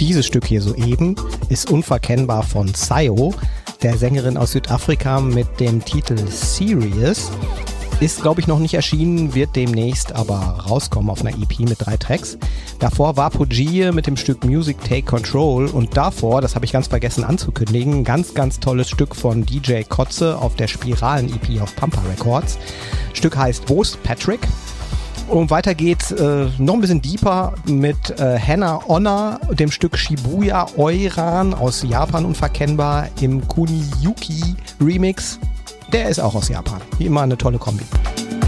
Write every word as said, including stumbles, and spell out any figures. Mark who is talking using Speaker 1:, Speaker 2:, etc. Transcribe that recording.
Speaker 1: dieses Stück hier soeben ist unverkennbar von Sayo, der Sängerin aus Südafrika mit dem Titel Serious. Ist, glaube ich, noch nicht erschienen, wird demnächst aber rauskommen auf einer E P mit drei Tracks. Davor war Pujie mit dem Stück Music Take Control und davor, das habe ich ganz vergessen anzukündigen, ganz, ganz tolles Stück von D J Kotze auf der Spiralen-E P auf Pampa Records. Stück heißt Wo ist Patrick? Und weiter geht's äh, noch ein bisschen deeper mit äh, Hannah Honor, dem Stück Shibuya Euran aus Japan unverkennbar im Kuniyuki Remix. Der ist auch aus Japan. Wie immer eine tolle Kombi.